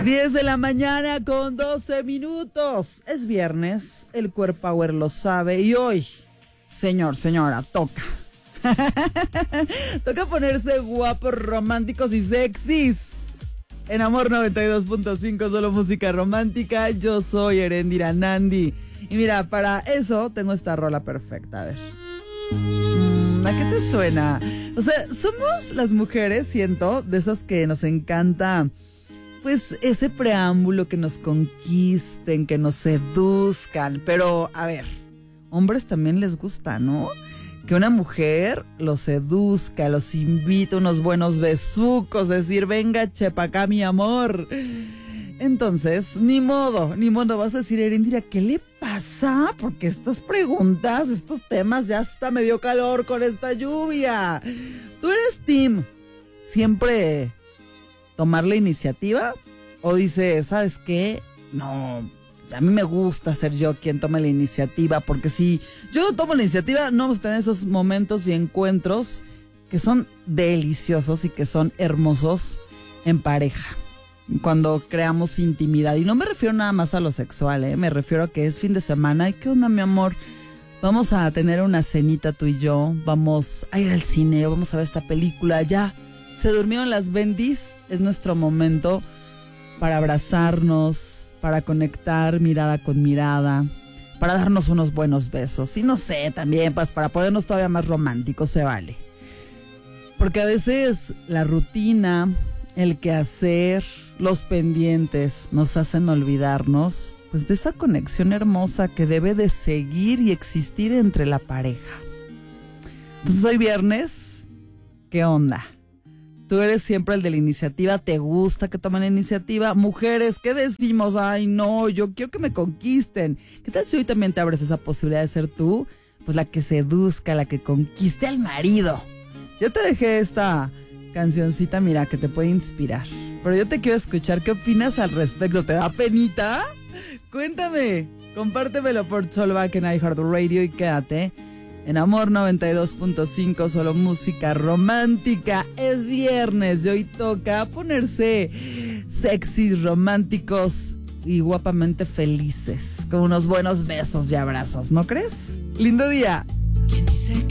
10 de la mañana con 12 minutos. Es viernes, el Core Power lo sabe y hoy, señora, toca. Toca ponerse guapos, románticos y sexys. En Amor 92.5, solo música romántica. Yo soy Erendira Nandi. Y mira, para eso tengo esta rola perfecta. A ver. ¿A qué te suena? O sea, somos las mujeres, siento, de esas que nos encanta, pues, ese preámbulo, que nos conquisten, que nos seduzcan. Pero, a ver, hombres también les gusta, ¿no? Que una mujer los seduzca, los invite a unos buenos besucos, decir, venga, chepa acá, mi amor. Entonces, ni modo, vas a decir, Erendira, ¿qué le pasa? Porque estas preguntas, estos temas, ya hasta me dio calor con esta lluvia. ¿Tú eres team siempre tomar la iniciativa? ¿O dices, ¿sabes qué? No, a mí me gusta ser yo quien tome la iniciativa, porque si yo tomo la iniciativa, no vamos a tener esos momentos y encuentros que son deliciosos y que son hermosos en pareja, cuando creamos intimidad. Y no me refiero nada más a lo sexual, me refiero a que es fin de semana. ¿Y qué onda, mi amor? Vamos a tener una cenita tú y yo, vamos a ir al cine, vamos a ver esta película. Ya se durmieron las bendis, es nuestro momento para abrazarnos, para conectar mirada con mirada, para darnos unos buenos besos. Y no sé, también pues para ponernos todavía más románticos, se vale. Porque a veces la rutina, el quehacer, los pendientes nos hacen olvidarnos, pues, de esa conexión hermosa que debe de seguir y existir entre la pareja. Entonces hoy viernes, ¿qué onda? ¿Tú eres siempre el de la iniciativa? ¿Te gusta que tomen la iniciativa? Mujeres, ¿qué decimos? Ay, no, yo quiero que me conquisten. ¿Qué tal si hoy también te abres esa posibilidad de ser tú? Pues la que seduzca, la que conquiste al marido. Yo te dejé esta cancioncita, mira, que te puede inspirar. Pero yo te quiero escuchar, ¿qué opinas al respecto? ¿Te da penita? Cuéntame, compártemelo por Solvac en iHeartRadio y quédate en Amor 92.5, solo música romántica. Es viernes y hoy toca ponerse sexys, románticos y guapamente felices, con unos buenos besos y abrazos, ¿no crees? ¡Lindo día! ¿Quién dice